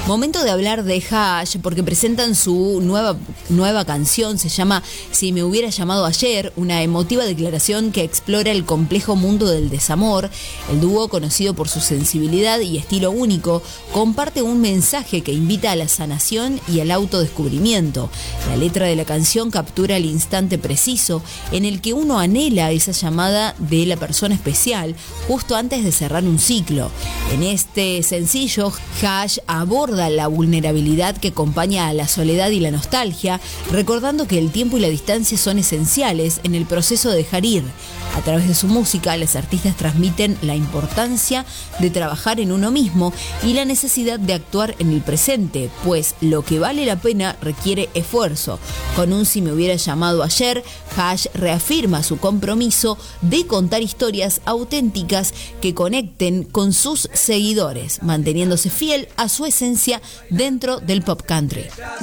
Momento de hablar de Hash porque presentan su nueva canción, se llama Si me hubiera llamado ayer, una emotiva declaración que explora el complejo mundo del desamor. El dúo, conocido por su sensibilidad y estilo único, comparte un mensaje que invita a la sanación y al autodescubrimiento. La letra de la canción captura el instante preciso en el que uno anhela esa llamada de la persona especial justo antes de cerrar un ciclo. En este sencillo, Hash aborda la vulnerabilidad que acompaña a la soledad y la nostalgia, recordando que el tiempo y la distancia son esenciales en el proceso de dejar ir. A través de su música, los artistas transmiten la importancia de trabajar en uno mismo y la necesidad de actuar en el presente, pues lo que vale la pena requiere esfuerzo. Con un Si me hubiera llamado ayer, Hash reafirma su compromiso de contar historias auténticas que conecten con sus seguidores, manteniéndose fiel a su esencia dentro del pop country.